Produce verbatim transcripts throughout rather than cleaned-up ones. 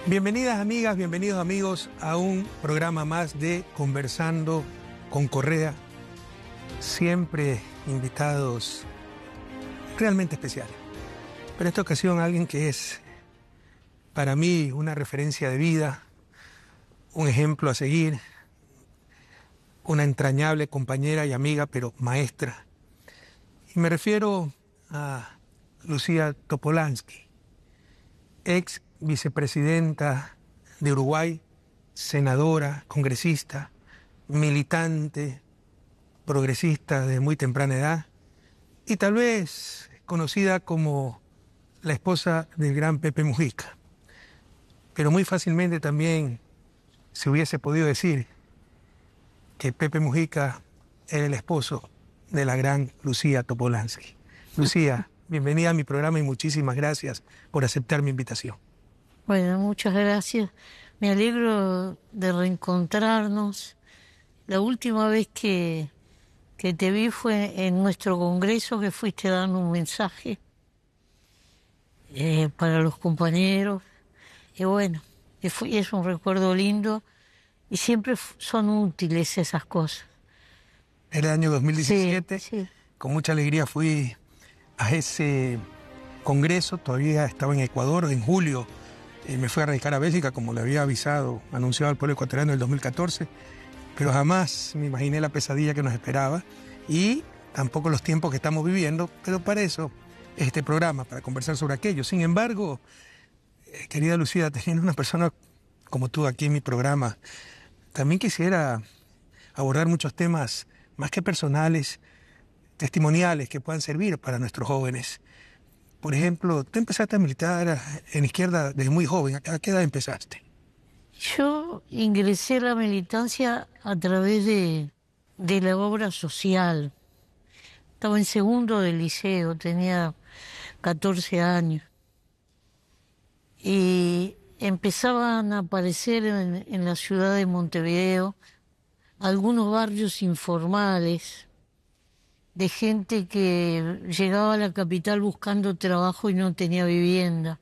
Bienvenidas amigas, bienvenidos amigos a un programa más de Conversando con Correa. Siempre invitados realmente especiales. Pero en esta ocasión alguien que es para mí una referencia de vida, un ejemplo a seguir, una entrañable compañera y amiga, pero maestra. Y me refiero a Lucía Topolansky, ex vicepresidenta de Uruguay, senadora, congresista, militante, progresista de muy temprana edad y tal vez conocida como la esposa del gran Pepe Mujica. Pero muy fácilmente también se hubiese podido decir que Pepe Mujica era el esposo de la gran Lucía Topolansky. Lucía, bienvenida a mi programa y muchísimas gracias por aceptar mi invitación. Bueno, muchas gracias. Me alegro de reencontrarnos. La última vez que, que te vi fue en nuestro congreso, que fuiste dando un mensaje eh, para los compañeros. Y bueno, es un recuerdo lindo y siempre son útiles esas cosas. Era el año dos mil diecisiete. Sí, sí. Con mucha alegría fui a ese congreso. Todavía estaba en Ecuador en julio. Eh, me fui a radicar a Bélgica, como le había avisado, anunciado al pueblo ecuatoriano en el dos mil catorce, pero jamás me imaginé la pesadilla que nos esperaba y tampoco los tiempos que estamos viviendo, pero para eso es este programa, para conversar sobre aquello. Sin embargo, eh, querida Lucía, teniendo una persona como tú aquí en mi programa, también quisiera abordar muchos temas más que personales, testimoniales que puedan servir para nuestros jóvenes. Por ejemplo, tú empezaste a militar en izquierda desde muy joven. ¿A qué edad empezaste? Yo ingresé a la militancia a través de, de la obra social. Estaba en segundo del liceo, tenía catorce años. Y empezaban a aparecer en, en la ciudad de Montevideo algunos barrios informales de gente que llegaba a la capital buscando trabajo y no tenía vivienda.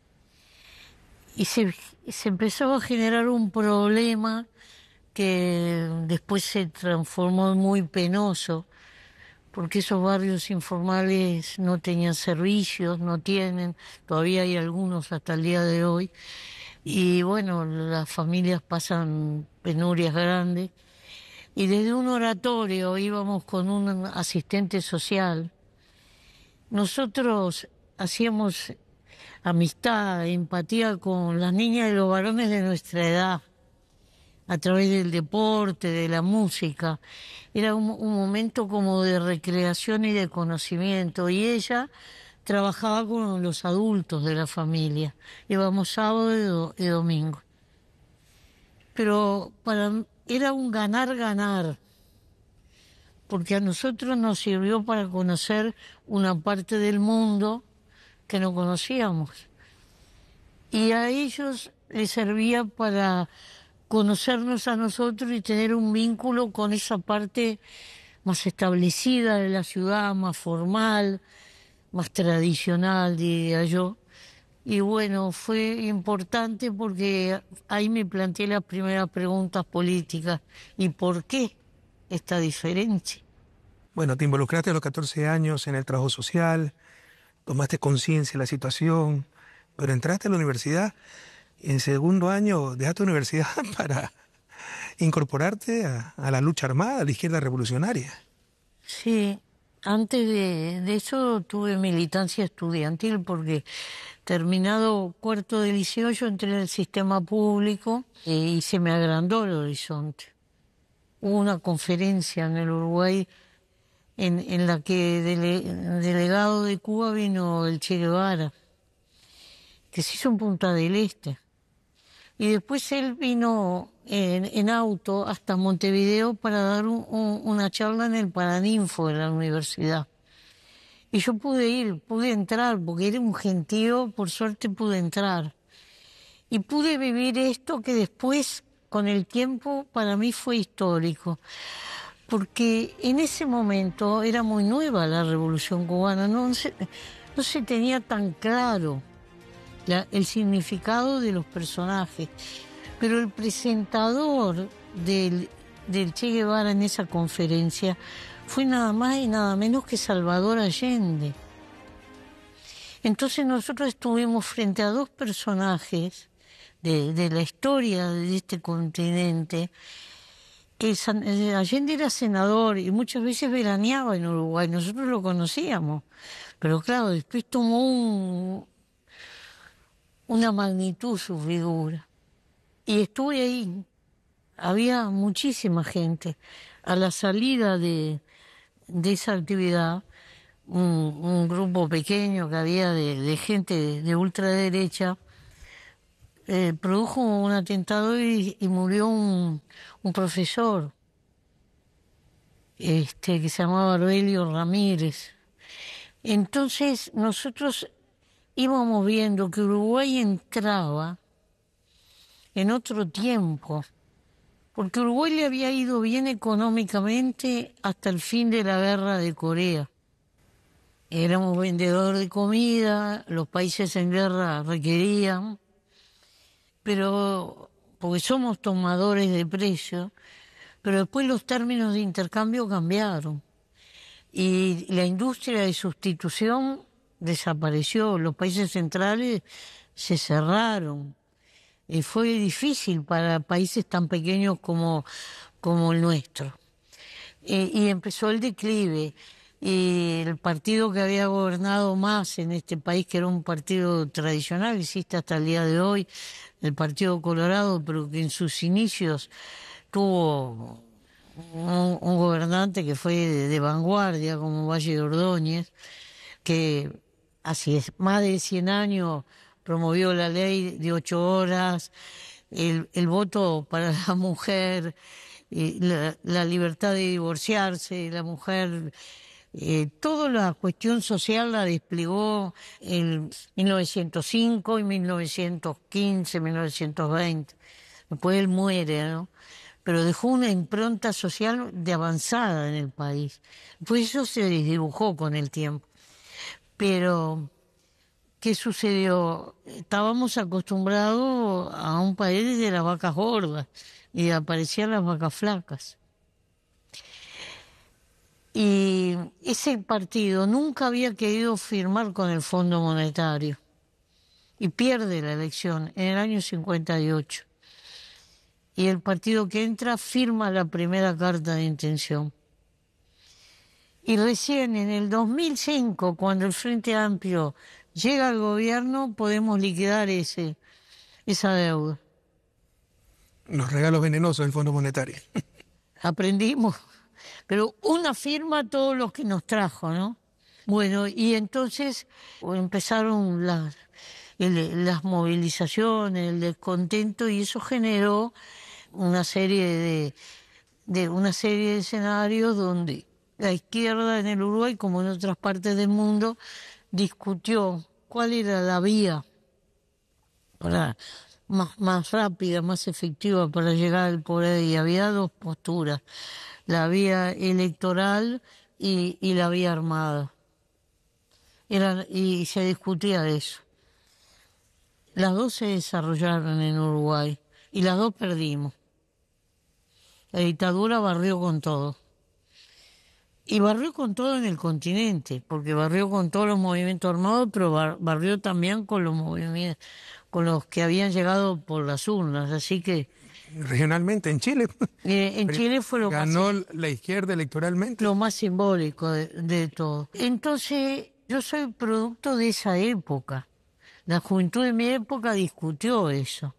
Y se, se empezó a generar un problema que después se transformó en muy penoso, porque esos barrios informales no tenían servicios, no tienen, todavía hay algunos hasta el día de hoy, y bueno, las familias pasan penurias grandes. Y desde un oratorio íbamos con un asistente social. Nosotros hacíamos amistad, empatía con las niñas y los varones de nuestra edad, a través del deporte, de la música. Era un, un momento como de recreación y de conocimiento. Y ella trabajaba con los adultos de la familia. Íbamos sábado y, do, y domingo. Pero para era un ganar-ganar, porque a nosotros nos sirvió para conocer una parte del mundo que no conocíamos. Y a ellos les servía para conocernos a nosotros y tener un vínculo con esa parte más establecida de la ciudad, más formal, más tradicional, diría yo. Y bueno, fue importante porque ahí me planteé las primeras preguntas políticas. ¿Y por qué esta diferencia? Bueno, te involucraste a los catorce años en el trabajo social, tomaste conciencia de la situación, pero entraste a la universidad y en segundo año dejaste la universidad para incorporarte a, a la lucha armada, a la izquierda revolucionaria. Sí, antes de, de eso tuve militancia estudiantil porque terminado cuarto de liceo yo entré en el sistema público y se me agrandó el horizonte. Hubo una conferencia en el Uruguay en, en la que dele, delegado de Cuba vino el Che Guevara, que se hizo en Punta del Este. Y después él vino en, en auto hasta Montevideo para dar un, un, una charla en el Paraninfo de la universidad. Y yo pude ir, pude entrar, porque era un gentío, por suerte pude entrar. Y pude vivir esto que después, con el tiempo, para mí fue histórico. Porque en ese momento era muy nueva la Revolución Cubana, no se, no se tenía tan claro la, el significado de los personajes. Pero el presentador del, del Che Guevara en esa conferencia fue nada más y nada menos que Salvador Allende. Entonces nosotros estuvimos frente a dos personajes de, de la historia de este continente, que San, Allende era senador y muchas veces veraneaba en Uruguay, nosotros lo conocíamos, pero claro, después tomó un, una magnitud su figura. Y estuve ahí, había muchísima gente. A la salida de, de esa actividad, un, un grupo pequeño que había de, de gente de, de ultraderecha, eh, produjo un atentado y, y murió un, un profesor este, que se llamaba Arbelio Ramírez. Entonces nosotros íbamos viendo que Uruguay entraba en otro tiempo, porque Uruguay le había ido bien económicamente hasta el fin de la guerra de Corea. Éramos vendedores de comida, los países en guerra requerían, pero porque somos tomadores de precios, pero después los términos de intercambio cambiaron y la industria de sustitución desapareció, los países centrales se cerraron. Y fue difícil para países tan pequeños como, como el nuestro. Y, y empezó el declive. Y el partido que había gobernado más en este país, que era un partido tradicional, existe hasta el día de hoy, el Partido Colorado, pero que en sus inicios tuvo un, un gobernante que fue de, de vanguardia, como Valle de Ordóñez, que hace más de cien años promovió la ley de ocho horas, el, el voto para la mujer, eh, la, la libertad de divorciarse, la mujer, eh, toda la cuestión social la desplegó en mil novecientos cinco y mil novecientos quince, mil novecientos veinte. Después él muere, ¿no? Pero dejó una impronta social de avanzada en el país. Pues eso se desdibujó con el tiempo. Pero ¿qué sucedió? Estábamos acostumbrados a un país de las vacas gordas y aparecían las vacas flacas. Y ese partido nunca había querido firmar con el Fondo Monetario y pierde la elección en el año cincuenta y ocho. Y el partido que entra firma la primera carta de intención. Y recién en el dos mil cinco, cuando el Frente Amplio llega al gobierno, podemos liquidar ese, esa deuda. Los regalos venenosos del Fondo Monetario. Aprendimos, pero una firma todos los que nos trajo, ¿no? Bueno, y entonces empezaron las, el, las movilizaciones, el descontento, y eso generó una serie de, de una serie de escenarios donde la izquierda en el Uruguay, como en otras partes del mundo, discutió cuál era la vía para, más, más rápida, más efectiva para llegar al poder, y había dos posturas, la vía electoral y, y la vía armada. Era, y se discutía de eso. Las dos se desarrollaron en Uruguay y las dos perdimos. La dictadura barrió con todo. Y barrió con todo en el continente, porque barrió con todos los movimientos armados, pero bar, barrió también con los movimientos, con los que habían llegado por las urnas, así que... Regionalmente, en Chile. Eh, en Chile fue lo ganó más... la izquierda electoralmente. Lo más simbólico de, de todo. Entonces, yo soy producto de esa época. La juventud de mi época discutió eso.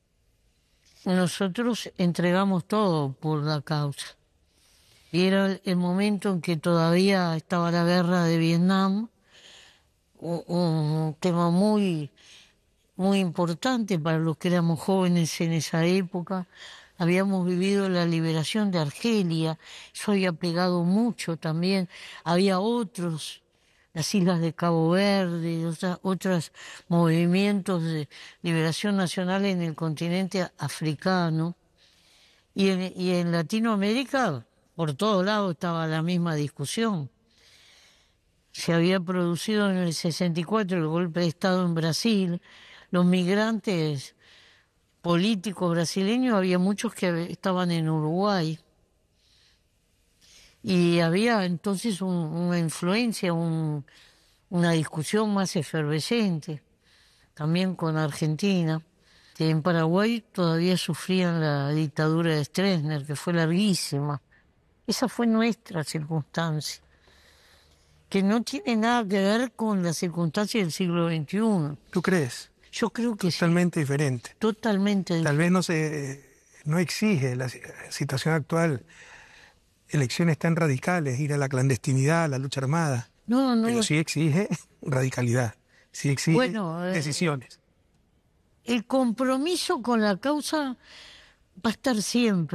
Nosotros entregamos todo por la causa. Y era el momento en que todavía estaba la guerra de Vietnam, un, un tema muy, muy importante para los que éramos jóvenes en esa época. Habíamos vivido la liberación de Argelia, eso había pegado mucho también. Había otros, las islas de Cabo Verde, otras, otros movimientos de liberación nacional en el continente africano. Y en, y en Latinoamérica, por todos lados estaba la misma discusión. Se había producido en el sesenta y cuatro el golpe de Estado en Brasil, los migrantes políticos brasileños, había muchos que estaban en Uruguay. Y había entonces un, una influencia, un, una discusión más efervescente, también con Argentina. En Paraguay todavía sufrían la dictadura de Stroessner, que fue larguísima. Esa fue nuestra circunstancia, que no tiene nada que ver con las circunstancias del siglo veintiuno. ¿Tú crees? Yo creo que Totalmente sí. diferente. Totalmente diferente. Tal vez no se no exige la situación actual elecciones tan radicales, ir a la clandestinidad, a la lucha armada. No, no. Pero sí exige radicalidad, sí exige bueno, eh, decisiones. El compromiso con la causa va a estar siempre.